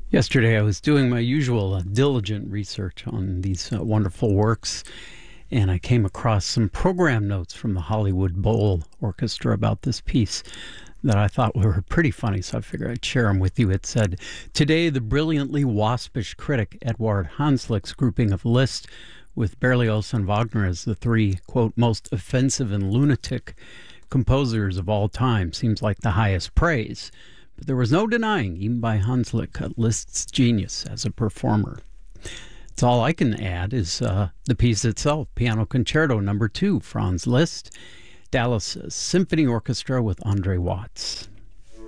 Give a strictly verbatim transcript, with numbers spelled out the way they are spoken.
Yesterday, I was doing my usual uh, diligent research on these uh, wonderful works, and I came across some program notes from the Hollywood Bowl Orchestra about this piece that I thought were pretty funny, so I figured I'd share them with you. It said, "Today, the brilliantly waspish critic Edward Hanslick's grouping of Liszt with Berlioz and Wagner as the three, quote, most offensive and lunatic composers of all time seems like the highest praise. But there was no denying, even by Hanslick, Liszt's genius as a performer." That's all I can add is uh, the piece itself, Piano Concerto Number Two, Franz Liszt, Dallas Symphony Orchestra with Andre Watts.